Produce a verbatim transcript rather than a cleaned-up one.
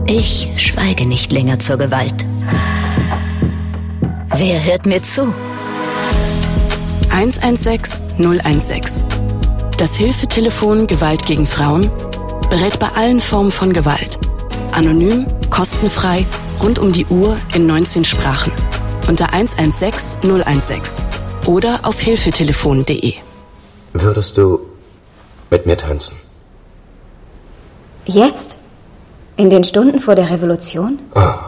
Ich schweige nicht länger zur Gewalt. Wer hört mir zu? eins eins sechs null eins sechs. Das Hilfetelefon Gewalt gegen Frauen berät bei allen Formen von Gewalt. Anonym, kostenfrei, rund um die Uhr in neunzehn Sprachen. Unter eins eins sechs null eins sechs oder auf hilfetelefon punkt de. Würdest du mit mir tanzen? Jetzt? In den Stunden vor der Revolution? Oh.